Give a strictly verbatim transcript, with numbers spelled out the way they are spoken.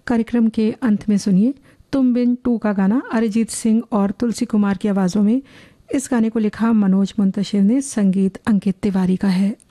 कार्यक्रम के अंत में सुनिए तुम बिन टू का गाना अरिजीत सिंह और तुलसी कुमार की आवाज़ों में। इस गाने को लिखा मनोज मुंतशिर ने, संगीत अंकित तिवारी का है।